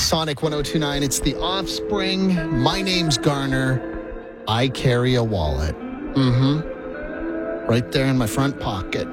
Sonic 102.9. It's The Offspring. My name's Garner. I carry a wallet. Right there in my front pocket.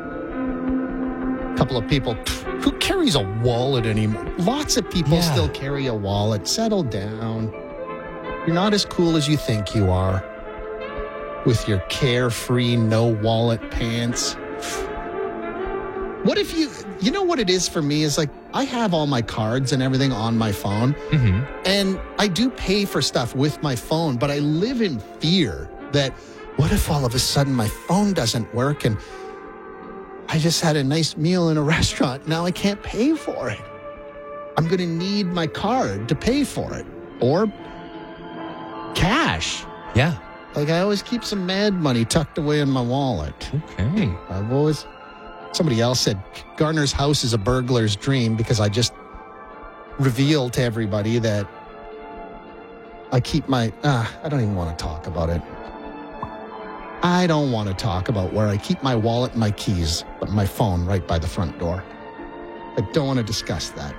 A couple of people. Who carries a wallet anymore? Lots of people still carry a wallet. Settle down. You're not as cool as you think you are. With your carefree, no wallet pants. What if you know what it is for me is like, I have all my cards and everything on my phone. And I do pay for stuff with my phone, but I live in fear that what if all of a sudden my phone doesn't work and I just had a nice meal in a restaurant. Now I can't pay for it. I'm going to need my card to pay for it or cash. Yeah. Like I always keep some mad money tucked away in my wallet. Okay. Somebody else said Garner's house is a burglar's dream because I just revealed to everybody that I keep my... I don't even want to talk about it. I don't want to talk about where I keep my wallet and my keys, but my phone right by the front door. I don't want to discuss that.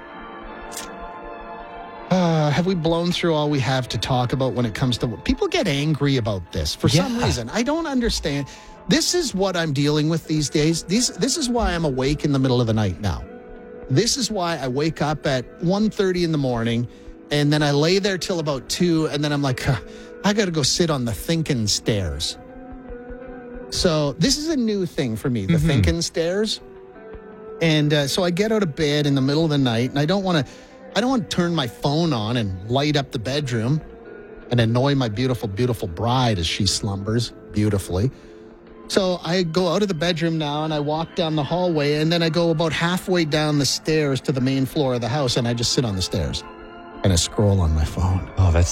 Have we blown through all we have to talk about when it comes to... People get angry about this for some reason. I don't understand. This is what I'm dealing with these days. This is why I'm awake in the middle of the night now. This is why I wake up at 1:30 in the morning, and then I lay there till about 2, and then I'm like, I got to go sit on the thinking stairs. So this is a new thing for me, the thinking stairs. And so I get out of bed in the middle of the night, and I don't want to turn my phone on and light up the bedroom and annoy my beautiful, beautiful bride as she slumbers beautifully. So I go out of the bedroom now and I walk down the hallway and then I go about halfway down the stairs to the main floor of the house and I just sit on the stairs and I scroll on my phone. Oh, that's